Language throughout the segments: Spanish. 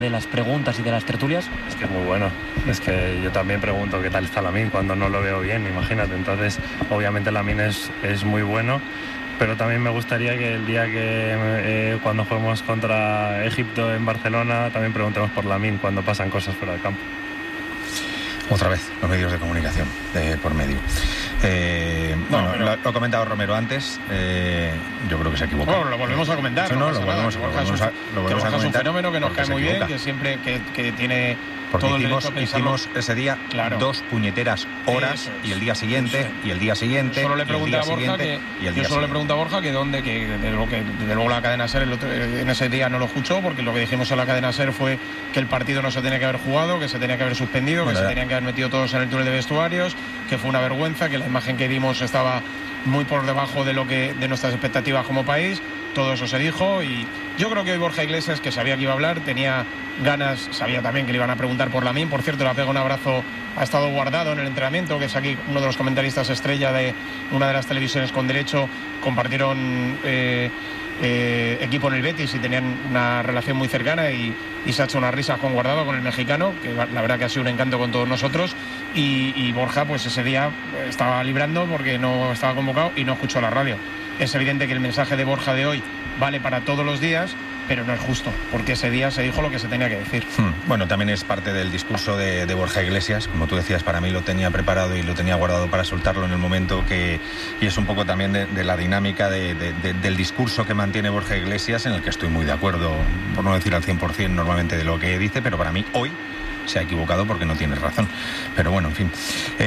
de las preguntas y de las tertulias. Es que es muy bueno, es que yo también pregunto qué tal está Lamine cuando no lo veo bien, imagínate. Entonces obviamente Lamine es muy bueno, pero también me gustaría que el día que cuando juguemos contra Egipto en Barcelona también preguntemos por Lamine cuando pasan cosas fuera del campo. Otra vez, los medios de comunicación por medio. Bueno, lo ha comentado Romero antes. Yo creo que se ha equivocado. Bueno, lo volvemos a comentar. Eso no, lo volvemos a comentar. Es un fenómeno que nos cae muy bien, que siempre que tiene porque todo el derecho a pensarlo. hicimos ese día 2 puñeteras horas y el día siguiente y el día siguiente. Solo le pregunté a Borja que dónde, que desde luego la cadena SER en ese día no lo escuchó, porque lo que dijimos en la cadena SER fue que el partido no se tenía que haber jugado, que se tenía que haber suspendido, que se tenían que haber metido todos en el túnel de vestuarios, que fue una vergüenza, que la imagen que dimos estaba muy por debajo de nuestras expectativas como país. Todo eso se dijo y yo creo que hoy Borja Iglesias, que sabía que iba a hablar, tenía ganas, sabía también que le iban a preguntar por Lamine. Por cierto, le pega un abrazo, ha estado guardado en el entrenamiento, que es aquí uno de los comentaristas estrella de una de las televisiones con derecho. Compartieron equipo en el Betis y tenían una relación muy cercana y se ha hecho unas risas con Guardado, con el mexicano, que la verdad que ha sido un encanto con todos nosotros. Y Borja pues ese día estaba librando porque no estaba convocado y no escuchó la radio. Es evidente que el mensaje de Borja de hoy vale para todos los días, pero no es justo, porque ese día se dijo lo que se tenía que decir. Bueno, también es parte del discurso de Borja Iglesias, como tú decías, para mí lo tenía preparado y lo tenía guardado para soltarlo en el momento y es un poco también de la dinámica del discurso que mantiene Borja Iglesias, en el que estoy muy de acuerdo, por no decir al 100% normalmente de lo que dice, pero para mí hoy se ha equivocado porque no tiene razón. Pero bueno, en fin.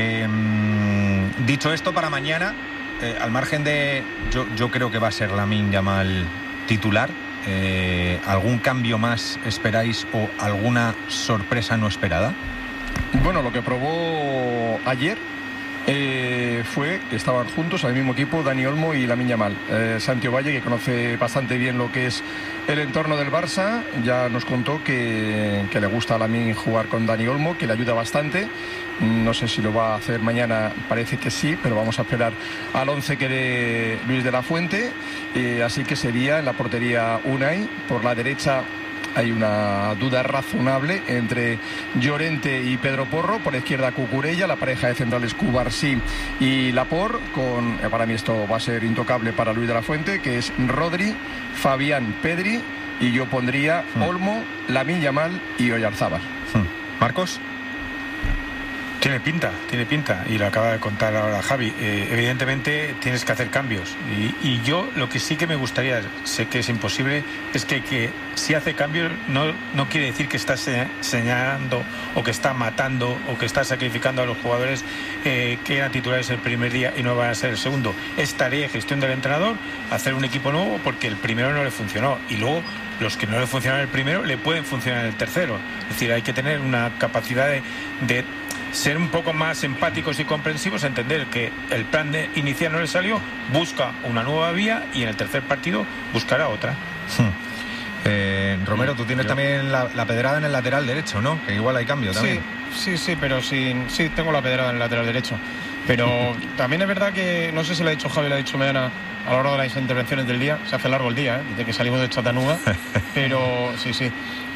Dicho esto, para mañana, al margen de... Yo creo que va a ser Lamine Yamal titular. ¿Algún cambio más esperáis o alguna sorpresa no esperada? Bueno, lo que probó ayer fue que estaban juntos al mismo equipo Dani Olmo y Lamine Yamal. Santi Ovalle, que conoce bastante bien lo que es el entorno del Barça, ya nos contó que le gusta a Lamine jugar con Dani Olmo, que le ayuda bastante. No sé si lo va a hacer mañana, parece que sí, pero vamos a esperar al 11 que dé Luis de la Fuente. Así que sería en la portería Unai, por la derecha hay una duda razonable entre Llorente y Pedro Porro, por la izquierda Cucurella, la pareja de centrales Cubarsí y Laporte, para mí esto va a ser intocable para Luis de la Fuente, que es Rodri, Fabián, Pedri, y yo pondría Olmo, Lamine Yamal y Oyarzábal. Marcos. Tiene pinta, y lo acaba de contar ahora Javi. Evidentemente tienes que hacer cambios, y yo lo que sí que me gustaría, sé que es imposible, es que si hace cambios no quiere decir que está señalando o que está matando o que está sacrificando a los jugadores que eran titulares el primer día y no van a ser el segundo. Es tarea y gestión del entrenador hacer un equipo nuevo, porque el primero no le funcionó y luego los que no le funcionaron el primero le pueden funcionar el tercero. Es decir, hay que tener una capacidad de ser un poco más empáticos y comprensivos, entender que el plan inicial no le salió, busca una nueva vía y en el tercer partido buscará otra. Romero, tú tienes también la pedrada en el lateral derecho, ¿no? Que igual hay cambio también. Sí, pero sí, tengo la pedrada en el lateral derecho. Pero también es verdad que, no sé si lo ha dicho Javi, lo ha dicho mañana a lo largo de las intervenciones del día, se hace largo el día, desde que salimos de Chattanooga, pero sí.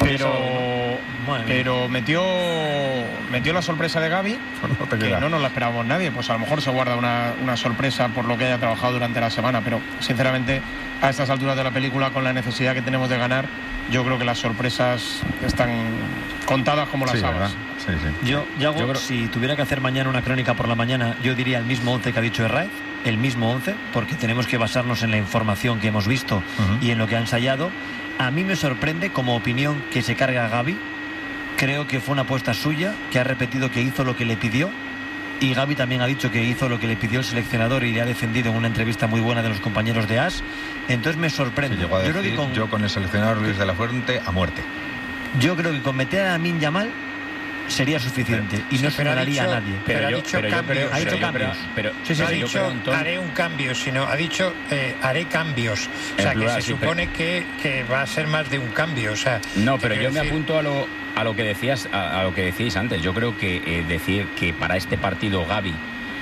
Pero metió la sorpresa de Gavi, que no nos la esperábamos nadie. Pues a lo mejor se guarda una sorpresa por lo que haya trabajado durante la semana, pero sinceramente a estas alturas de la película, con la necesidad que tenemos de ganar, yo creo que las sorpresas están contadas como las habas. Sí. Yo creo... si tuviera que hacer mañana una crónica por la mañana, yo diría el mismo 11 que ha dicho Herraiz, el mismo 11, porque tenemos que basarnos en la información que hemos visto y en lo que ha ensayado. A mí me sorprende, como opinión, que se carga a Gavi. Creo que fue una apuesta suya, que ha repetido que hizo lo que le pidió, y Gavi también ha dicho que hizo lo que le pidió el seleccionador y le ha defendido en una entrevista muy buena de los compañeros de AS. Entonces me sorprende. Llegó a decir, yo con el seleccionador Luis de la Fuente a muerte. Yo creo que con meter a Lamine Yamal sería suficiente y no sonaría a nadie. Pero ha dicho cambios. No ha dicho haré un cambio, sino ha dicho haré cambios. O sea, que se supone que va a ser más de un cambio. O sea, no, pero yo me apunto a lo que decíais antes. Yo creo que decir que para este partido Gavi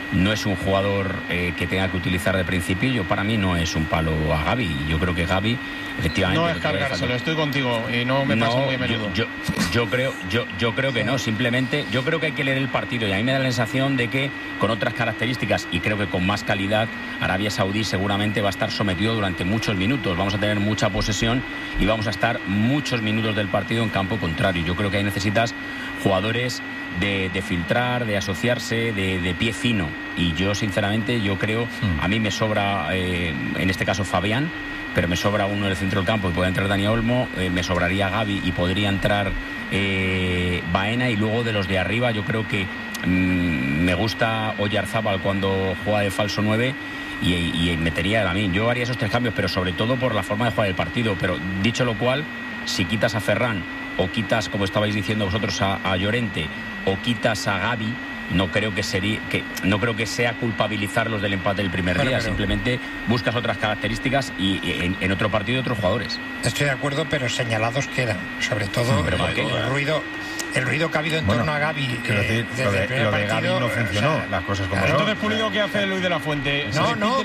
no es un jugador que tenga que utilizar de principio. Para mí no es un palo a Gavi. Yo creo que Gavi, efectivamente... No es cargárselo, estoy contigo y no me pasa muy a menudo. Yo creo que no, simplemente yo creo que hay que leer el partido y a mí me da la sensación de que con otras características y creo que con más calidad, Arabia Saudí seguramente va a estar sometido durante muchos minutos. Vamos a tener mucha posesión y vamos a estar muchos minutos del partido en campo contrario. Yo creo que ahí necesitas jugadores de filtrar, de asociarse, de pie fino. Y yo, sinceramente, creo, a mí me sobra, en este caso, Fabián, pero me sobra uno en el centro del campo y puede entrar Dani Olmo, me sobraría Gavi y podría entrar Baena, y luego de los de arriba yo creo que me gusta Oyarzábal cuando juega de falso 9 y metería a Lamine. Yo haría esos 3 cambios, pero sobre todo por la forma de jugar el partido. Pero dicho lo cual, si quitas a Ferran o quitas, como estabais diciendo vosotros, a Llorente o quitas a Gavi, no creo que sea culpabilizarlos del empate del primer día. Simplemente buscas otras características y en otro partido otros jugadores. Estoy de acuerdo, pero señalados quedan, sobre todo el ruido que ha habido en torno a Gavi. Lo de Gavi no funcionó, las cosas como son. Entonces, Pulido, ¿qué hace Luis de la Fuente? No,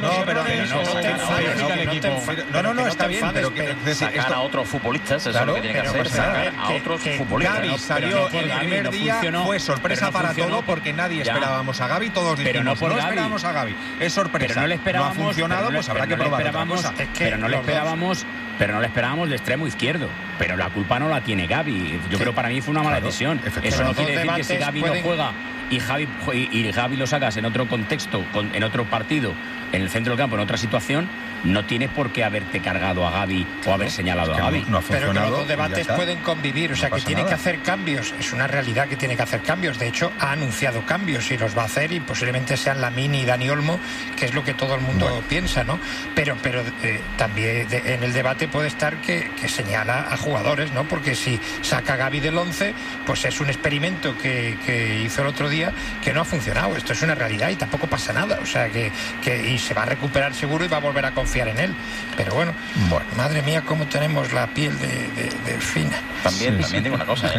está bien, pero sacar a otros futbolistas, eso es lo que tiene que hacer, sacar a otros futbolistas. Gavi salió el primer día, fue sorpresa para todo, porque nadie esperábamos a Gavi, todos dijimos, no esperábamos a Gavi, es sorpresa, no ha funcionado, pues habrá que probar otra cosa. Pero no le esperábamos de extremo izquierdo, pero la culpa no la tiene Gavi. Yo creo para mí fue una mala decisión. Eso no quiere decir que si Gavi no juega y Gavi lo sacas en otro contexto, en otro partido, en el centro del campo, en otra situación, no tienes por qué haberte cargado a Gavi o haber señalado a Gavi. No ha funcionado, pero que los dos debates pueden convivir, o sea, que tiene que hacer cambios. Es una realidad que tiene que hacer cambios. De hecho, ha anunciado cambios y los va a hacer, y posiblemente sean Lamine y Dani Olmo, que es lo que todo el mundo piensa, ¿no? Pero también en el debate puede estar que señala a jugadores, ¿no? Porque si saca a Gavi del 11, pues es un experimento que hizo el otro día que no ha funcionado. Esto es una realidad y tampoco pasa nada. O sea, y se va a recuperar seguro y va a volver a confiar en él, pero bueno, madre mía, cómo tenemos la piel de fina. También tengo una cosa,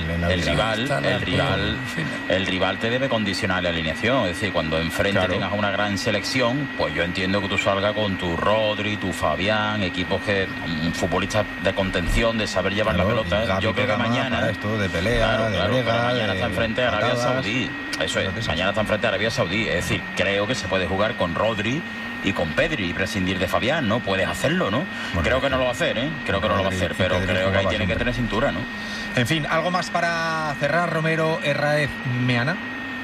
el rival te debe condicionar la alineación, es decir, cuando enfrente tengas una gran selección, pues yo entiendo que tú salgas con tu Rodri, tu Fabián, equipos futbolistas de contención, de saber llevar la pelota. Yo creo que mañana esto de pelea, mañana está enfrente a Arabia Saudí. Eso es, mañana está enfrente a Arabia Saudí, es decir, creo que se puede jugar con Rodri y con Pedri y prescindir de Fabián, ¿no? Puedes hacerlo, ¿no? Bueno, creo que no lo va a hacer, Creo que no lo va a hacer, pero creo que ahí tiene que tener cintura, ¿no? En fin, ¿algo más para cerrar, Romero, Herráez, Meana?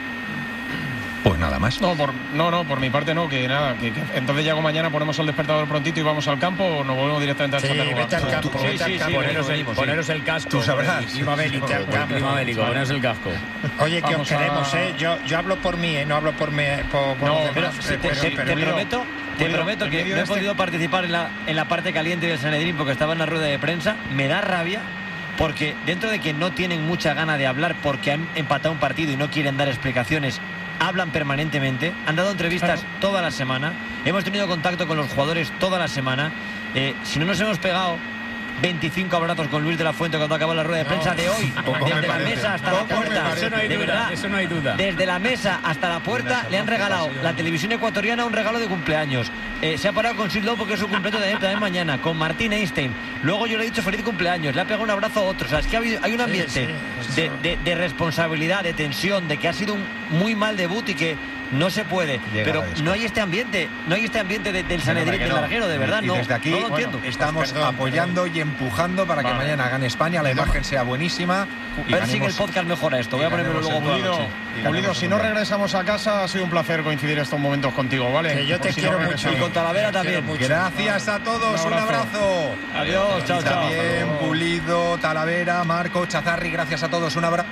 Pues nada más. No, por mi parte no, que nada, que entonces ya mañana ponemos el despertador prontito y vamos al campo, o nos volvemos directamente al campo. Vete al campo, poneros el casco. Tú sabrás. Clima bélico, poneros el casco. Oye, que os queremos, Yo hablo por mí, no hablo por los demás. Te prometo que no he podido participar en la parte caliente del Sanedrín porque estaba en la rueda de prensa. Me da rabia porque dentro de que no tienen mucha gana de hablar porque han empatado un partido y no quieren dar explicaciones, hablan permanentemente, han dado entrevistas toda la semana, hemos tenido contacto con los jugadores toda la semana. Si no nos hemos pegado 25 abrazos con Luis de la Fuente cuando acabó la rueda de prensa de hoy, desde la mesa hasta la puerta, eso no hay duda. Desde la mesa hasta la puerta le han regalado la televisión ecuatoriana un regalo de cumpleaños. Se ha parado con Sid Lowe porque es su cumpleaños también mañana, con Martín Einstein. Luego yo le he dicho feliz cumpleaños, le ha pegado un abrazo a otro. O sea, es que hay un ambiente de responsabilidad, de tensión, de que ha sido un muy mal debut y que no se puede, pero no hay este ambiente del Sanedrín, del larguero, de verdad. Y desde aquí no lo entiendo. Estamos apoyando y empujando para que mañana gane España, la imagen sea buenísima. A ver si el podcast mejora esto. Voy a ponerlo luego por la noche. Pulido, si no regresamos a casa, ha sido un placer coincidir estos momentos contigo, ¿vale? Que yo te quiero mucho. Y con Talavera también. Gracias a todos, un abrazo. Adiós, chao, chao. También Pulido, Talavera, Marco, Chazarri, gracias a todos, un abrazo.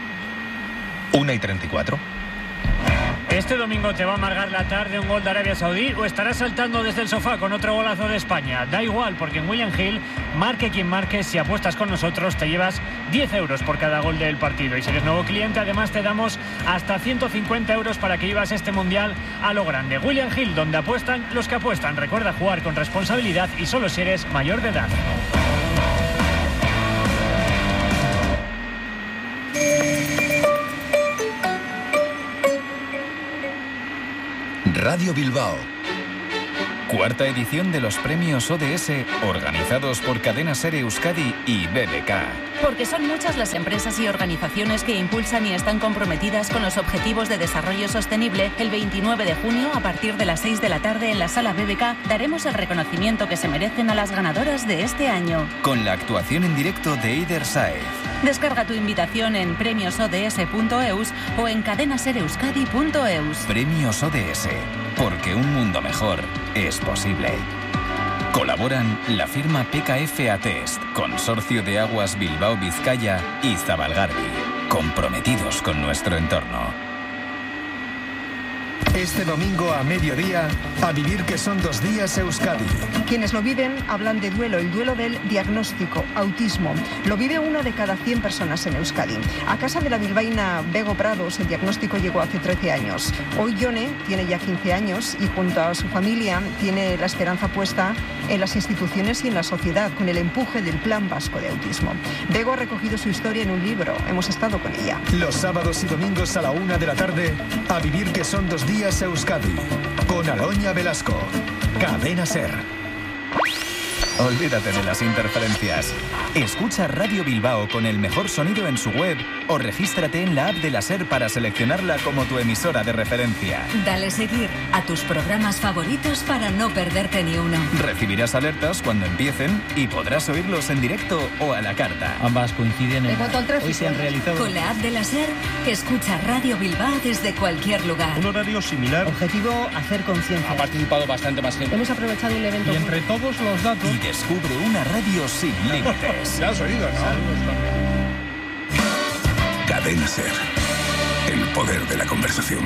1:34. ¿Este domingo te va a amargar la tarde un gol de Arabia Saudí o estarás saltando desde el sofá con otro golazo de España? Da igual, porque en William Hill, marque quien marque, si apuestas con nosotros te llevas 10 euros por cada gol del partido. Y si eres nuevo cliente, además te damos hasta 150 euros para que llevas este mundial a lo grande. William Hill, donde apuestan los que apuestan. Recuerda jugar con responsabilidad y solo si eres mayor de edad. Radio Bilbao. Cuarta edición de los premios ODS, organizados por Cadena Ser Euskadi y BBK. Porque son muchas las empresas y organizaciones que impulsan y están comprometidas con los objetivos de desarrollo sostenible, el 29 de junio, a partir de las 6 de la tarde en la sala BBK, daremos el reconocimiento que se merecen a las ganadoras de este año. Con la actuación en directo de Eider Saez. Descarga tu invitación en premiosods.eus o en cadenasereuskadi.eus. Premios ODS, porque un mundo mejor es posible. Colaboran la firma PKF Atest, Consorcio de Aguas Bilbao Vizcaya y Zabalgarbi, comprometidos con nuestro entorno. Este domingo a mediodía, a vivir que son 2 días Euskadi. Quienes lo viven hablan de duelo, el duelo del diagnóstico, autismo. Lo vive 1 de cada 100 personas en Euskadi. A casa de la bilbaína Bego Prados, el diagnóstico llegó hace 13 años. Hoy Yone tiene ya 15 años y junto a su familia tiene la esperanza puesta en las instituciones y en la sociedad, con el empuje del Plan Vasco de Autismo. Bego ha recogido su historia en un libro. Hemos estado con ella. Los sábados y domingos a la 1 de la tarde, a vivir que son 2 días Euskadi, con Aloña Velasco. Cadena Ser. Olvídate de las interferencias. Escucha Radio Bilbao con el mejor sonido en su web o regístrate en la app de la SER para seleccionarla como tu emisora de referencia. Dale seguir a tus programas favoritos para no perderte ni uno. Recibirás alertas cuando empiecen y podrás oírlos en directo o a la carta. Ambas coinciden en... Hoy se han realizado... Con la app de la SER, escucha Radio Bilbao desde cualquier lugar. Un horario similar. Objetivo, hacer conciencia. Ha participado bastante más gente. Hemos aprovechado un evento... Y entre todos los datos... Y descubre una radio sin límites. Ya has oído, ¿no? Cadena Ser. El poder de la conversación.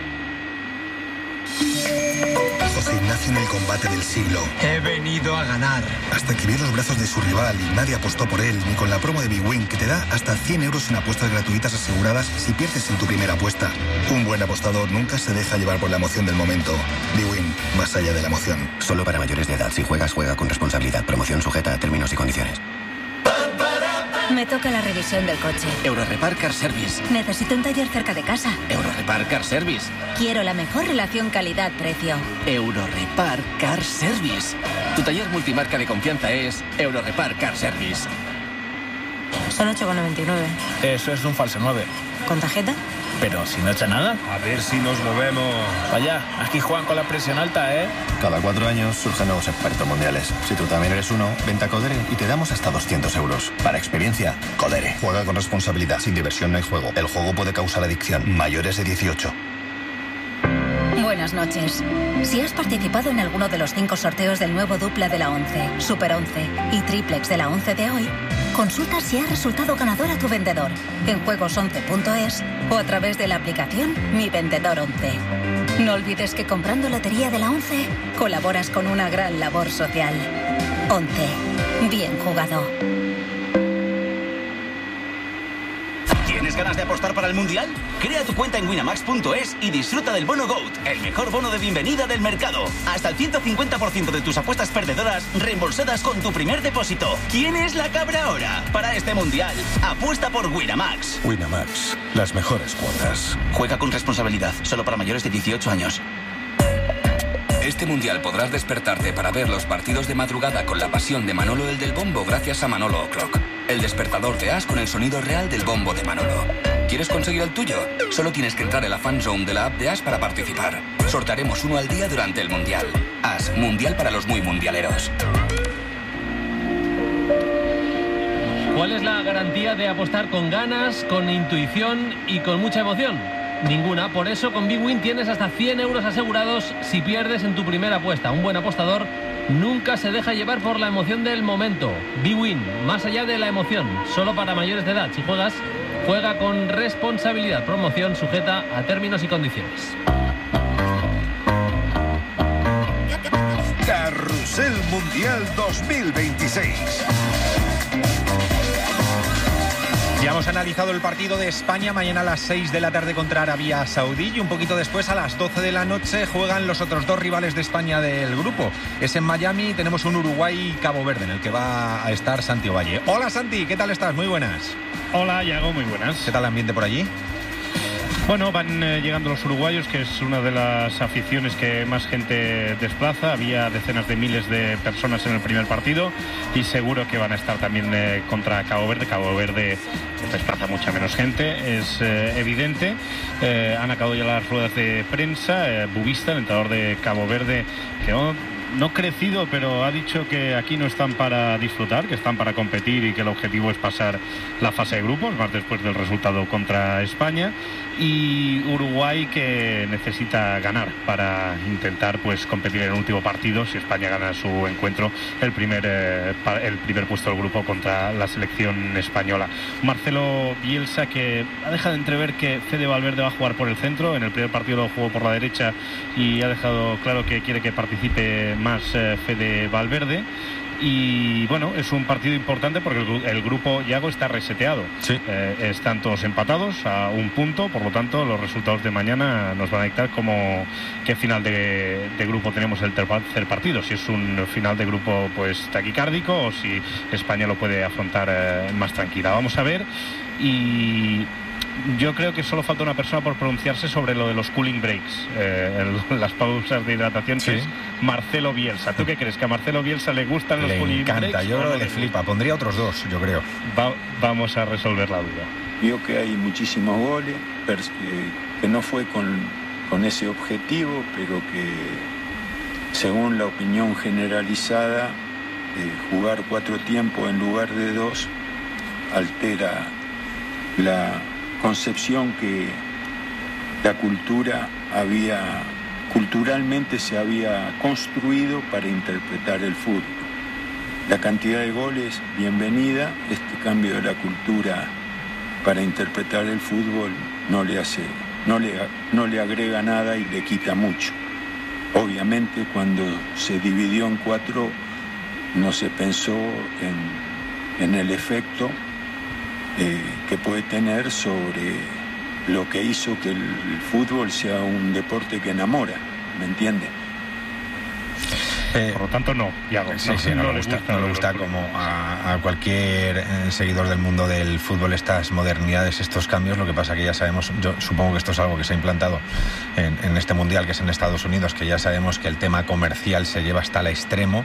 José Ignacio en el combate del siglo. He venido a ganar. Hasta que vio los brazos de su rival y nadie apostó por él, ni con la promo de BWIN, que te da hasta 100 euros en apuestas gratuitas aseguradas si pierdes en tu primera apuesta. Un buen apostador nunca se deja llevar por la emoción del momento. BWIN, más allá de la emoción. Solo para mayores de edad. Si juegas, juega con responsabilidad. Promoción sujeta a términos y condiciones. Me toca la revisión del coche. Eurorepar Car Service. Necesito un taller cerca de casa. Eurorepar Car Service. Quiero la mejor relación calidad-precio. Eurorepar Car Service. Tu taller multimarca de confianza es Eurorepar Car Service. Son 8,99. Eso es un falso 9. ¿Con tarjeta? Pero si no echa nada. A ver si nos movemos. Vaya, aquí juegan con la presión alta, ¿eh? Cada 4 años surgen nuevos expertos mundiales. Si tú también eres uno, vente a Codere y te damos hasta 200 euros. Para experiencia, Codere. Juega con responsabilidad. Sin diversión no hay juego. El juego puede causar adicción. Mayores de 18. Buenas noches. Si has participado en alguno de los 5 sorteos del nuevo dupla de la 11, Super 11 y triplex de la 11 de hoy, consulta si ha resultado ganador a tu vendedor en juegos11.es o a través de la aplicación Mi Vendedor 11. No olvides que comprando lotería de la 11 colaboras con una gran labor social. 11. Bien jugado. ¿Tienes ganas de apostar para el Mundial? Crea tu cuenta en winamax.es y disfruta del bono GOAT, el mejor bono de bienvenida del mercado. Hasta el 150% de tus apuestas perdedoras reembolsadas con tu primer depósito. ¿Quién es la cabra ahora? Para este Mundial, apuesta por Winamax. Winamax, las mejores cuotas. Juega con responsabilidad, solo para mayores de 18 años. Este Mundial podrás despertarte para ver los partidos de madrugada con la pasión de Manolo el del Bombo gracias a Manolo O'Clock. El despertador de As con el sonido real del bombo de Manolo. ¿Quieres conseguir el tuyo? Solo tienes que entrar en la fan zone de la app de As para participar. Sortaremos uno al día durante el Mundial. As, Mundial para los muy mundialeros. ¿Cuál es la garantía de apostar con ganas, con intuición y con mucha emoción? Ninguna. Por eso con BWIN tienes hasta 100 euros asegurados si pierdes en tu primera apuesta. Un buen apostador nunca se deja llevar por la emoción del momento. BWIN, más allá de la emoción, solo para mayores de edad. Si juegas, juega con responsabilidad. Promoción sujeta a términos y condiciones. Carrusel Mundial 2026. Ya hemos analizado el partido de España mañana a las 6 de la tarde contra Arabia Saudí y un poquito después a las 12 de la noche juegan los otros 2 rivales de España del grupo. Es en Miami y tenemos un Uruguay-Cabo Verde en el que va a estar Santi Ovalle. Hola Santi, ¿qué tal estás? Muy buenas. Hola Iago, muy buenas. ¿Qué tal el ambiente por allí? Bueno, van llegando los uruguayos, que es una de las aficiones que más gente desplaza. Había decenas de miles de personas en el primer partido y seguro que van a estar también contra Cabo Verde. Cabo Verde desplaza mucha menos gente, es evidente. Han acabado ya las ruedas de prensa. Bubista, el entrenador de Cabo Verde, que no crecido, pero ha dicho que aquí no están para disfrutar, que están para competir y que el objetivo es pasar la fase de grupos, más después del resultado contra España. Y Uruguay, que necesita ganar para intentar pues competir en el último partido, si España gana su encuentro, el primer puesto del grupo contra la selección española. Marcelo Bielsa, que ha dejado de entrever que Fede Valverde va a jugar por el centro. En el primer partido lo jugó por la derecha y ha dejado claro que quiere que participe más Fede Valverde. Y bueno, es un partido importante porque el grupo Yago está reseteado. Sí. Están todos empatados a un punto, por lo tanto los resultados de mañana nos van a dictar qué final de grupo tenemos el tercer partido, si es un final de grupo pues taquicárdico o si España lo puede afrontar más tranquila. Vamos a ver. Y yo creo que solo falta una persona por pronunciarse sobre lo de los cooling breaks, las pausas de hidratación, sí, que es Marcelo Bielsa. ¿Tú qué crees? ¿Que a Marcelo Bielsa le gustan los cooling breaks? Le encanta, yo creo que le flipa. Pondría otros dos, yo creo. Vamos a resolver la duda. Vio que hay muchísimos goles, que no fue con ese objetivo, pero que según la opinión generalizada, jugar 4 tiempos en lugar de 2 altera la concepción que la culturalmente se había construido para interpretar el fútbol. La cantidad de goles, bienvenida. Este cambio de la cultura para interpretar el fútbol no le agrega nada y le quita mucho. Obviamente, cuando se dividió en 4, no se pensó en el efecto que puede tener sobre lo que hizo que el fútbol sea un deporte que enamora, ¿me entiende? Por lo tanto, no, Iago. Sí, no le gusta como a cualquier seguidor del mundo del fútbol estas modernidades, estos cambios. Lo que pasa que ya sabemos, yo supongo que esto es algo que se ha implantado en este mundial, que es en Estados Unidos, que ya sabemos que el tema comercial se lleva hasta el extremo.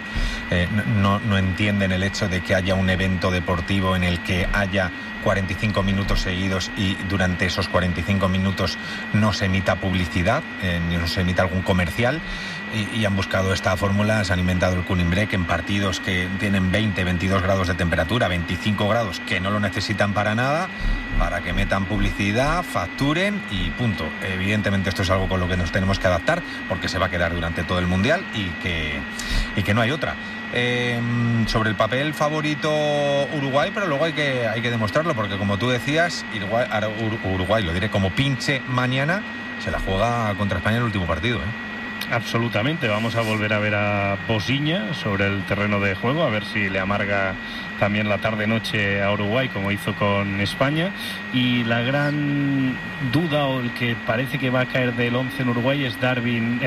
No entienden el hecho de que haya un evento deportivo en el que haya 45 minutos seguidos y durante esos 45 minutos no se emita publicidad, ni no se emita algún comercial. Y han buscado esta fórmula, se han inventado el cooling break en partidos que tienen 20, 22 grados de temperatura, 25 grados, que no lo necesitan para nada, para que metan publicidad, facturen y punto. Evidentemente esto es algo con lo que nos tenemos que adaptar, porque se va a quedar durante todo el Mundial y que no hay otra. Sobre el papel favorito Uruguay, pero luego hay que demostrarlo, porque como tú decías, Uruguay, lo diré como pinche mañana, se la juega contra España en el último partido, Absolutamente, vamos a volver a ver a Bosiña sobre el terreno de juego, a ver si le amarga también la tarde-noche a Uruguay como hizo con España. Y la gran duda, o el que parece que va a caer del 11 en Uruguay, es Darwin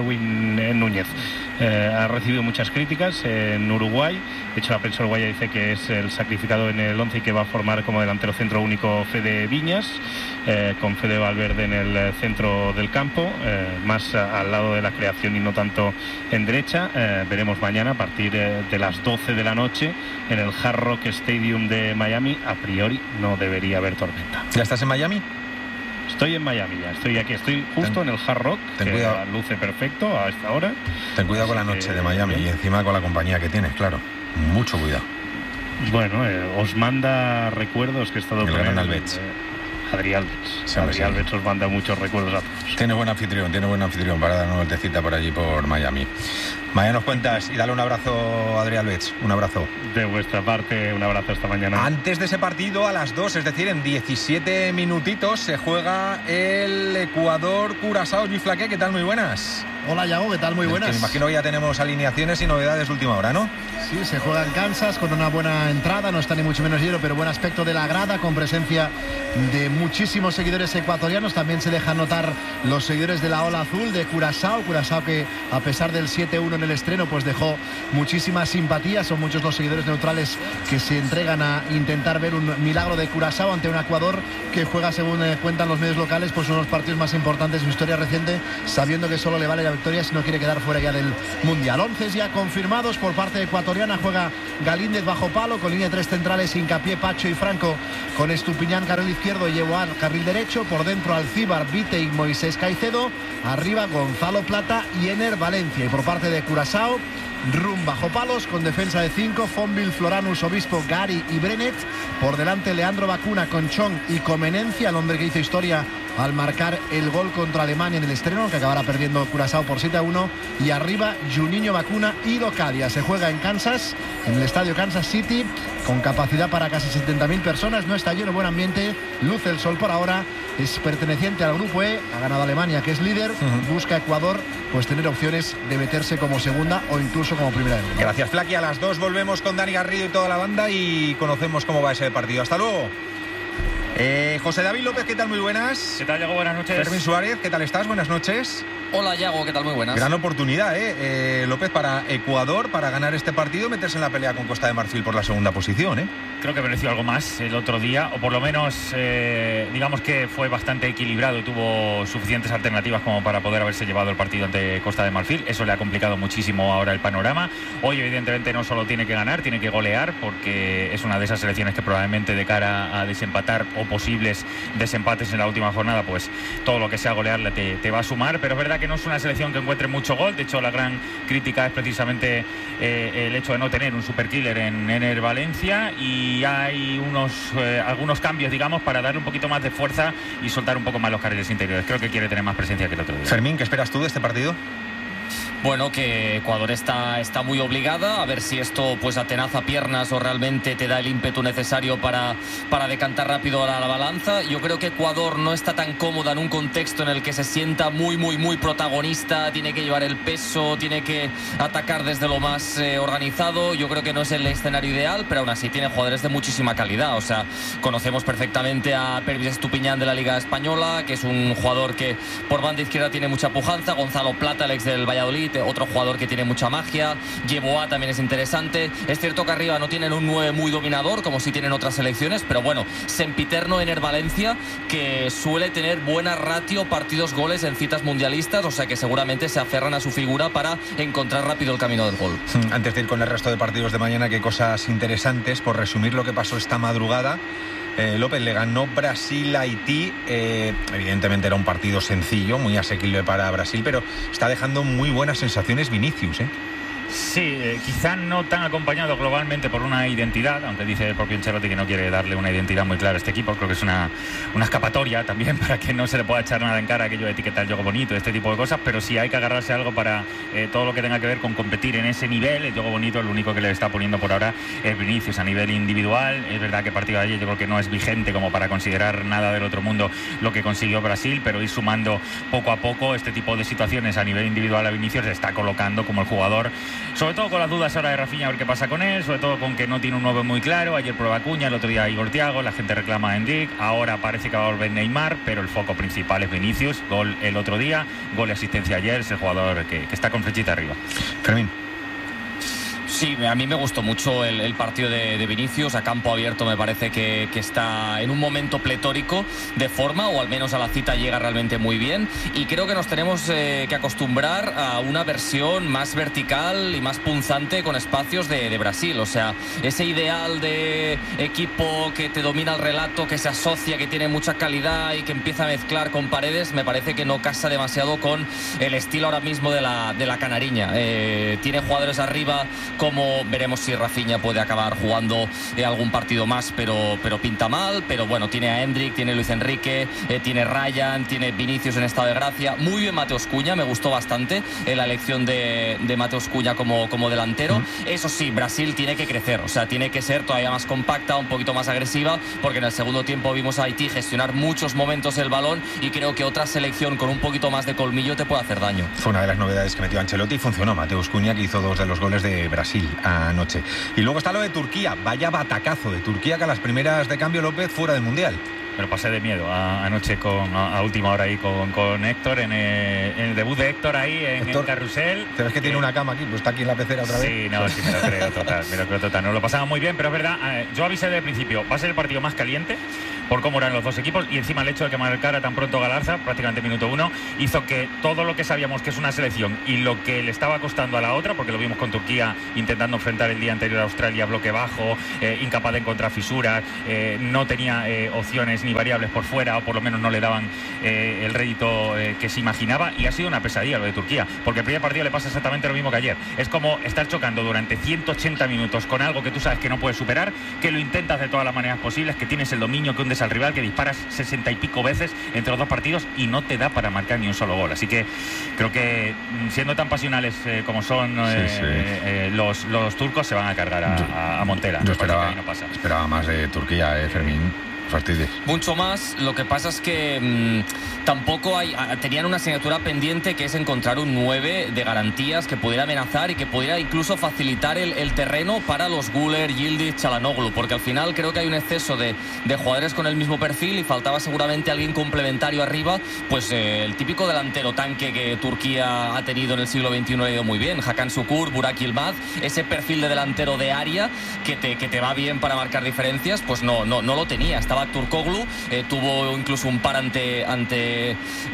Núñez. Ha recibido muchas críticas en Uruguay. De hecho, la prensa uruguaya dice que es el sacrificado en el 11 y que va a formar como delantero centro único Fede Viñas, con Fede Valverde en el centro del campo, más al lado de la creación y no tanto en derecha. Veremos mañana a partir de las 12 de la noche en el Hard Rock Stadium de Miami. A priori no debería haber tormenta. ¿Ya estás en Miami? Estoy en Miami ya, estoy aquí, estoy justo en el Hard Rock, que luce perfecto a esta hora. Ten cuidado con la noche de Miami y encima con la compañía que tienes, claro. Mucho cuidado. Bueno, os manda recuerdos que he estado con él. Adrián Alves os manda muchos recuerdos a todos. Tiene buen anfitrión para dar una vueltecita por allí, por Miami. Mañana nos cuentas y dale un abrazo a Adrián Alves. Un abrazo. De vuestra parte, un abrazo esta mañana. Antes de ese partido, a las 2, es decir, en 17 minutitos, se juega el Ecuador-Curazao. Luis Flaqué, ¿qué tal? Muy buenas. Hola, Yago, ¿qué tal? Muy buenas. Me imagino que ya tenemos alineaciones y novedades de última hora, ¿no? Sí, se juega en Kansas con una buena entrada, no está ni mucho menos lleno, pero buen aspecto de la grada, con presencia de muchísimos seguidores ecuatorianos. También se dejan notar los seguidores de la Ola Azul de Curazao que a pesar del 7-1 en el estreno pues dejó muchísima simpatía. Son muchos los seguidores neutrales que se entregan a intentar ver un milagro de Curazao ante un Ecuador que juega, según cuentan los medios locales, pues uno de los partidos más importantes de su historia reciente, sabiendo que solo le vale la victoria si no quiere quedar fuera ya del Mundial. 11 ya confirmados por parte ecuatoriana. Juega Galíndez bajo palo con línea de 3 centrales, Hincapié, Pacho y Franco, con Estupiñán carril izquierdo y Yeboah carril derecho. Por dentro Alcíbar, Vite y Moisés Caicedo. Arriba Gonzalo Plata y Ener Valencia. Y por parte de Curazao, Rum bajo palos con defensa de 5, Fonville, Floranus, Obispo, Gary y Brenet. Por delante Leandro Bacuna con Chong y Comenencia, el hombre que hizo historia al marcar el gol contra Alemania en el estreno, que acabará perdiendo Curazao por 7-1. Y arriba Juninho, Bacuna y Locadia. Se juega en Kansas, en el estadio Kansas City, con capacidad para casi 70.000 personas. No está lleno, buen ambiente, luce el sol por ahora. Es perteneciente al grupo E, ha ganado Alemania, que es líder. Busca Ecuador pues tener opciones de meterse como segunda o incluso como primera de grupo. Gracias, Flaqui. A las 2 volvemos con Dani Garrido y toda la banda y conocemos cómo va ese partido. Hasta luego. José David López, ¿qué tal? Muy buenas. ¿Qué tal, Yago? Buenas noches. Fermín Suárez, ¿qué tal estás? Buenas noches. Hola, Yago, ¿qué tal? Muy buenas. Gran oportunidad, López, para Ecuador, para ganar este partido y meterse en la pelea con Costa de Marfil por la segunda posición, Creo que mereció algo más el otro día, o por lo menos digamos que fue bastante equilibrado y tuvo suficientes alternativas como para poder haberse llevado el partido ante Costa de Marfil. Eso le ha complicado muchísimo ahora el panorama. Hoy evidentemente no solo tiene que ganar, tiene que golear, porque es una de esas selecciones que probablemente de cara a desempatar o posibles desempates en la última jornada, pues todo lo que sea golearle te va a sumar. Pero es verdad que no es una selección que encuentre mucho gol. De hecho, la gran crítica es precisamente el hecho de no tener un superkiller en Ener Valencia, y hay algunos cambios, digamos, para darle un poquito más de fuerza y soltar un poco más los carriles interiores. Creo que quiere tener más presencia que el otro día. Fermín, ¿qué esperas tú de este partido? Bueno, que Ecuador está muy obligada, a ver si esto pues atenaza piernas o realmente te da el ímpetu necesario para decantar rápido la balanza. Yo creo que Ecuador no está tan cómoda en un contexto en el que se sienta muy protagonista, tiene que llevar el peso, tiene que atacar desde lo más organizado. Yo creo que no es el escenario ideal, pero aún así tiene jugadores de muchísima calidad. O sea, conocemos perfectamente a Pervis Estupiñán de la Liga Española, que es un jugador que por banda izquierda tiene mucha pujanza. Gonzalo Plata, el ex del Valladolid, otro jugador que tiene mucha magia. Yeboah también es interesante. Es cierto que arriba no tienen un 9 muy dominador como si tienen otras selecciones, pero bueno, sempiterno Ener Valencia, que suele tener buena ratio partidos-goles en citas mundialistas, o sea que seguramente se aferran a su figura para encontrar rápido el camino del gol. Antes de ir con el resto de partidos de mañana, que hay cosas interesantes, por resumir lo que pasó esta madrugada. López, le ganó Brasil a Haití. Evidentemente era un partido sencillo, muy asequible para Brasil, pero está dejando muy buenas sensaciones Vinicius, Sí, quizá no tan acompañado globalmente por una identidad, aunque dice el propio Ancelotti que no quiere darle una identidad muy clara a este equipo. Creo que es una escapatoria también para que no se le pueda echar nada en cara, aquello de etiquetar el juego bonito, este tipo de cosas, pero sí hay que agarrarse a algo para todo lo que tenga que ver con competir en ese nivel. El juego bonito, lo único que le está poniendo por ahora es Vinicius a nivel individual. Es verdad que el partido de ayer yo creo que no es vigente como para considerar nada del otro mundo lo que consiguió Brasil, pero ir sumando poco a poco este tipo de situaciones a nivel individual a Vinicius se está colocando como el jugador, sobre todo con las dudas ahora de Rafinha, a ver qué pasa con él, sobre todo con que no tiene un 9 muy claro. Ayer prueba Acuña, el otro día Igor Thiago, la gente reclama a Endrick, ahora parece que va a volver Neymar, pero el foco principal es Vinicius. Gol el otro día, gol y asistencia ayer, es el jugador que está con flechita arriba. Fermín. Sí, a mí me gustó mucho el partido de Vinicius. A campo abierto me parece que está en un momento pletórico de forma, o al menos a la cita llega realmente muy bien, y creo que nos tenemos que acostumbrar a una versión más vertical y más punzante con espacios de Brasil. O sea, ese ideal de equipo que te domina el relato, que se asocia, que tiene mucha calidad y que empieza a mezclar con Paredes, me parece que no casa demasiado con el estilo ahora mismo de la canariña. Tiene jugadores arriba, como veremos si Rafinha puede acabar jugando algún partido más, pero pinta mal. Pero bueno, tiene a Endrick, tiene Luis Enrique, tiene Ryan, tiene Vinicius en estado de gracia. Muy bien Mateus Cunha, me gustó bastante la elección de Mateus Cunha como delantero. Eso sí, Brasil tiene que crecer, o sea, tiene que ser todavía más compacta, un poquito más agresiva, porque en el segundo tiempo vimos a Haití gestionar muchos momentos el balón, y creo que otra selección con un poquito más de colmillo te puede hacer daño. Fue una de las novedades que metió Ancelotti y funcionó. Mateus Cunha, que hizo 2 de los goles de Brasil anoche. Y luego está lo de Turquía. Vaya batacazo de Turquía, que a las primeras de cambio, López, fuera del Mundial. Me lo pasé de miedo anoche a última hora ahí con Héctor, en el debut de Héctor ahí en el carrusel. ¿Te ves que tiene una cama aquí? Pues está aquí en la pecera otra vez. Sí, no, sí, me lo creo total. Nos lo pasamos muy bien, pero es verdad, yo avisé de principio, va a ser el partido más caliente por cómo eran los dos equipos, y encima el hecho de que marcara tan pronto Galarza, prácticamente minuto 1, hizo que todo lo que sabíamos que es una selección y lo que le estaba costando a la otra, porque lo vimos con Turquía intentando enfrentar el día anterior a Australia, bloque bajo, incapaz de encontrar fisuras, no tenía opciones ni variables por fuera, o por lo menos no le daban el rédito que se imaginaba, y ha sido una pesadilla lo de Turquía, porque el primer partido le pasa exactamente lo mismo que ayer. Es como estar chocando durante 180 minutos con algo que tú sabes que no puedes superar, que lo intentas de todas las maneras posibles, que tienes el dominio, que hundes al rival, que disparas 60 y pico veces entre los dos partidos y no te da para marcar ni un solo gol. Así que creo que siendo tan pasionales como son los turcos, se van a cargar a Montela. Yo esperaba más de Turquía, Fermín. Fastidies. Mucho más. Lo que pasa es que tampoco tenían una asignatura pendiente, que es encontrar un 9 de garantías que pudiera amenazar y que pudiera incluso facilitar el terreno para los Güler, Yildiz, Çalhanoğlu, porque al final creo que hay un exceso de jugadores con el mismo perfil y faltaba seguramente alguien complementario arriba, pues el típico delantero tanque que Turquía ha tenido en el siglo XXI le ha ido muy bien, Hakan Şükür, Burak Yılmaz, ese perfil de delantero de área que te va bien para marcar diferencias, pues no lo tenía. Estaba Turkoglu, tuvo incluso un par en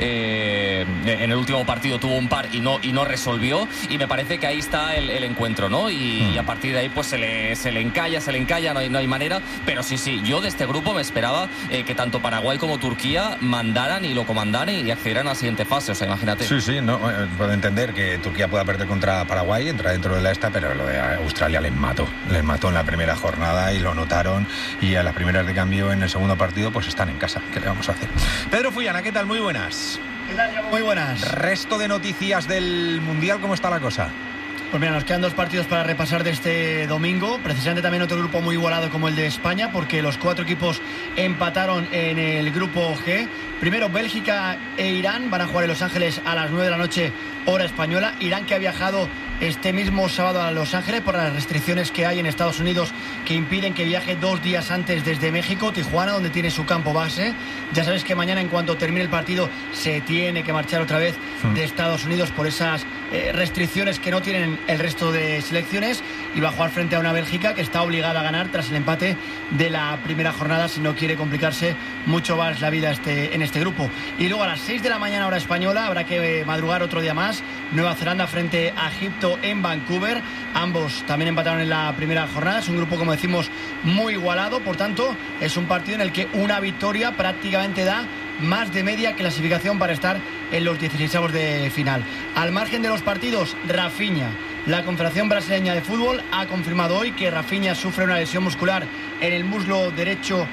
el último partido tuvo un par y no resolvió, y me parece que ahí está el encuentro, ¿no? Y a partir de ahí pues se le encalla, no hay manera, pero sí, yo de este grupo me esperaba que tanto Paraguay como Turquía mandaran y lo comandaran y accedieran a la siguiente fase, o sea, imagínate. Sí, no, puedo entender que Turquía pueda perder contra Paraguay, entra dentro de la esta, pero lo de Australia les mató en la primera jornada y lo notaron, y a las primeras de cambio en el segundo partido pues están en casa. ¿Qué le vamos a hacer? Pedro Fullana, ¿qué tal? Muy buenas. ¿Qué tal, Diego? Muy buenas. Resto de noticias del Mundial, ¿cómo está la cosa? Pues mira, nos quedan 2 partidos para repasar de este domingo. Precisamente también otro grupo muy igualado como el de España, porque los 4 equipos empataron en el grupo G. Primero, Bélgica e Irán van a jugar en Los Ángeles a las 9 de la noche, hora española. Irán, que ha viajado este mismo sábado a Los Ángeles por las restricciones que hay en Estados Unidos que impiden que viaje 2 días antes desde México, Tijuana, donde tiene su campo base. Ya sabes que mañana, en cuanto termine el partido, se tiene que marchar otra vez de Estados Unidos por esas restricciones que no tienen el resto de selecciones, y va a jugar frente a una Bélgica que está obligada a ganar tras el empate de la primera jornada si no quiere complicarse mucho más la vida en este grupo. Y luego a las 6 de la mañana, hora española, habrá que madrugar otro día más. Nueva Zelanda frente a Egipto en Vancouver. Ambos también empataron en la primera jornada. Es un grupo, como decimos, muy igualado. Por tanto, es un partido en el que una victoria prácticamente da más de media clasificación para estar en los 16avos de final. Al margen de los partidos, Rafinha. La Confederación Brasileña de Fútbol ha confirmado hoy que Rafinha sufre una lesión muscular en el muslo derecho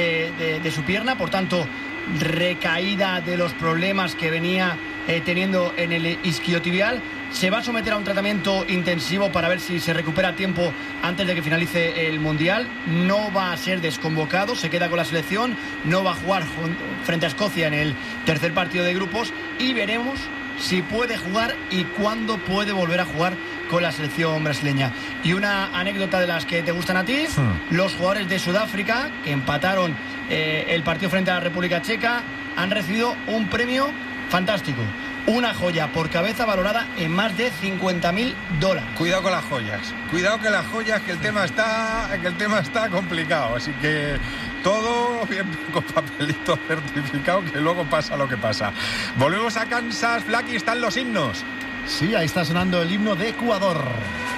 de su pierna. Por tanto, recaída de los problemas que venía teniendo en el isquiotibial. Se va a someter a un tratamiento intensivo para ver si se recupera a tiempo antes de que finalice el Mundial. No va a ser desconvocado, se queda con la selección, no va a jugar frente a Escocia en el tercer partido de grupos, y veremos si puede jugar y cuándo puede volver a jugar con la selección brasileña. Y una anécdota de las que te gustan a ti: los jugadores de Sudáfrica, que empataron el partido frente a la República Checa, han recibido un premio fantástico. Una joya por cabeza valorada en más de $50.000. Cuidado con las joyas. Cuidado con las joyas, que el tema está complicado. Así que todo bien con papelito certificado, que luego pasa lo que pasa. Volvemos a Kansas, Flaky, están los himnos. Sí, ahí está sonando el himno de Ecuador.